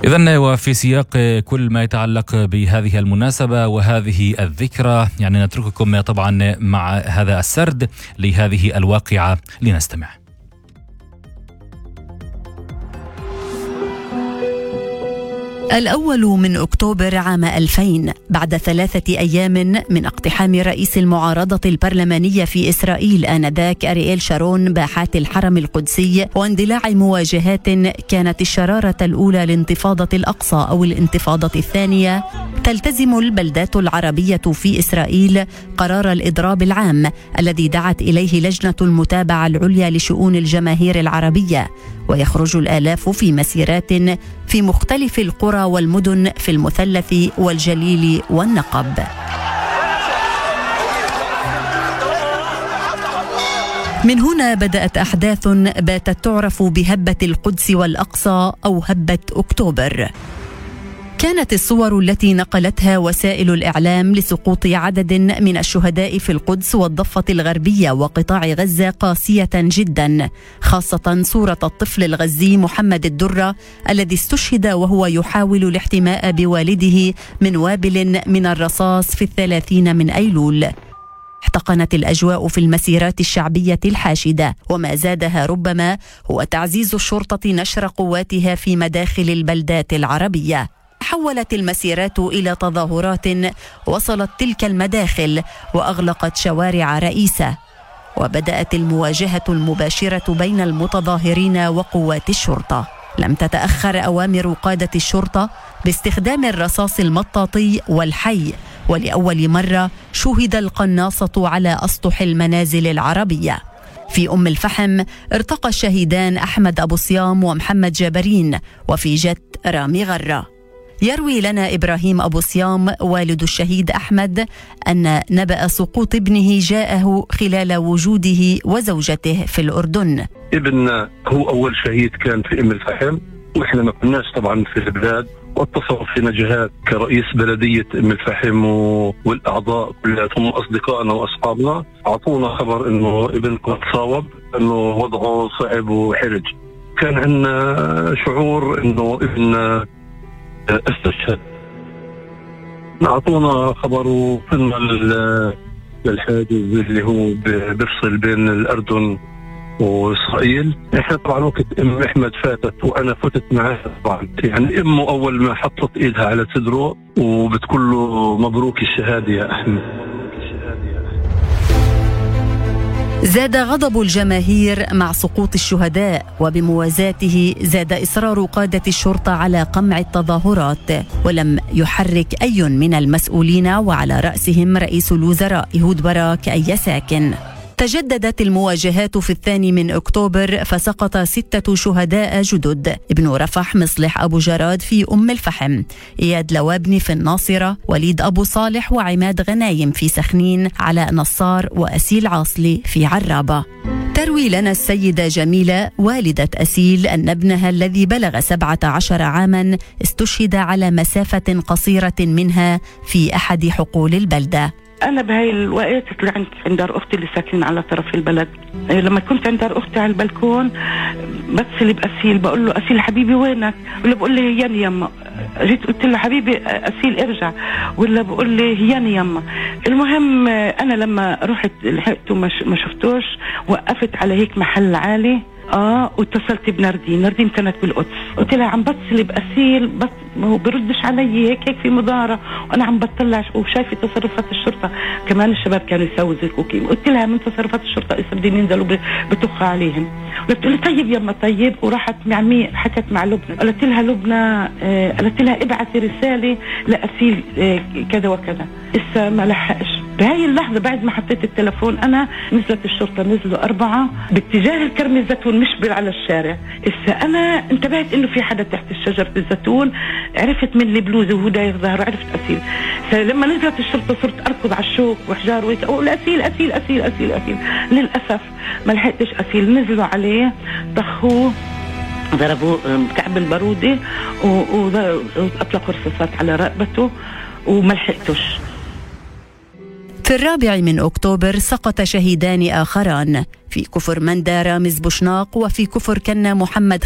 إذن وفي سياق كل ما يتعلق بهذه المناسبة وهذه الذكرى، يعني نترككم طبعا مع هذا السرد لهذه الواقعة لنستمع. الأول من أكتوبر عام 2000، بعد 3 أيام من اقتحام رئيس المعارضة البرلمانية في إسرائيل آنذاك أرييل شارون باحات الحرم القدسي واندلاع مواجهات كانت الشرارة الأولى لانتفاضة الأقصى أو الانتفاضة الثانية، تلتزم البلدات العربية في إسرائيل قرار الإضراب العام الذي دعت إليه لجنة المتابعة العليا لشؤون الجماهير العربية، ويخرج الآلاف في مسيرات في مختلف القرى والمدن في المثلث والجليل والنقب. من هنا بدأت أحداث باتت تعرف بهبة القدس والأقصى أو هبة أكتوبر. كانت الصور التي نقلتها وسائل الإعلام لسقوط عدد من الشهداء في القدس والضفة الغربية وقطاع غزة قاسية جدا، خاصة صورة الطفل الغزي محمد الدرة الذي استشهد وهو يحاول الاحتماء بوالده من وابل من الرصاص في 30 من أيلول. احتقنت الأجواء في المسيرات الشعبية الحاشدة، وما زادها ربما هو تعزيز الشرطة نشر قواتها في مداخل البلدات العربية. حولت المسيرات إلى تظاهرات وصلت تلك المداخل وأغلقت شوارع رئيسة، وبدأت المواجهة المباشرة بين المتظاهرين وقوات الشرطة. لم تتأخر أوامر قادة الشرطة باستخدام الرصاص المطاطي والحي، ولأول مرة شوهد القناصة على أسطح المنازل العربية. في أم الفحم ارتقى الشهيدان أحمد أبو صيام ومحمد جابرين، وفي جت رامي غرة. يروي لنا إبراهيم أبو صيام والد الشهيد أحمد أن نبأ سقوط ابنه جاءه خلال وجوده وزوجته في الأردن. ابننا هو أول شهيد كان في أم الفحم، وإحنا ما كناش طبعا في البلاد، واتصلوا فينا جهات كرئيس بلدية أم الفحم والأعضاء كلهم أصدقائنا وأصحابنا، أعطونا خبر إنه ابنكم تصاوب، إنه وضعه صعب وحرج. كان عندنا شعور إنه ابننا استشهد. أعطونا خبر وصلنا للحاجز اللي هو بيفصل بين الأردن وإسرائيل. إحنا طبعا وقت أم أحمد فاتت وأنا فتت معها طبعا، يعني أمه أول ما حطت إيدها على صدره وبتقول له مبروك الشهادة يا أحمد. زاد غضب الجماهير مع سقوط الشهداء، وبموازاته زاد إصرار قادة الشرطة على قمع التظاهرات، ولم يحرك أي من المسؤولين وعلى رأسهم رئيس الوزراء إيهود باراك أي ساكن. تجددت المواجهات في 2 من أكتوبر، فسقط 6 شهداء جدد: ابن رفح مصلح أبو جراد في أم الفحم، إياد لوابني في الناصرة، وليد أبو صالح وعماد غنايم في سخنين، علاء نصار وأسيل عاصلي في عرابة. تروي لنا السيدة جميلة والدة أسيل أن ابنها الذي بلغ 17 عاما استشهد على مسافة قصيرة منها في أحد حقول البلدة. أنا بهاي الوقت طلعت عند دار أختي اللي ساكنين على طرف البلد. لما كنت عند دار أختي على البلكون بتصل بأسيل، بقول له أسيل حبيبي وينك؟ ولا بقول لي هياني يما. جيت قلت له حبيبي أسيل ارجع، ولا بقول لي هياني يما. المهم أنا لما رحت لحقته ما شفتوش، وقفت على هيك محل عالي واتصلت بناردين كانت بالقدس. قلت لها عم بتصل بأسيل بس ما هو بردش علي، هيك في مظاهرة وانا عم بطلع وشايفه تصرفات الشرطة. كمان الشباب كانوا يسووا زي الكوكيم. قلت لها من تصرفات الشرطة إذا بدهم ينزلوا بتوخى عليهم. قلت لها طيب يما طيب. وراحت مع مين حكت مع لبنى، قالت لها لبنى قالت لها ابعثي رسالة لأسيل كذا وكذا. لسه ما لحقش. بهاي اللحظة بعد ما حطيت التلفون أنا نزلت الشرطة، نزلوا 4 باتجاه الكرم الزيتون مش على الشارع. أنا انتبهت إنه في حدا تحت الشجرة الزيتون، عرفت من البلوزة وهو داير ظهره، عرفت أسيل. فلما نزلت الشرطة صرت أركض على الشوك وحجار وهيك أقول أسيل أسيل أسيل أسيل أسيل. للأسف ما لحقتش أسيل. نزلوا عليه طخوه، ضربوه بكعب البارودة وأطلقوا رصاصات على رقبته وما لحقتوش. في 4 من أكتوبر سقط شهيدان آخران، في كفر مندى رامز بوشناق، وفي كفر كنا محمد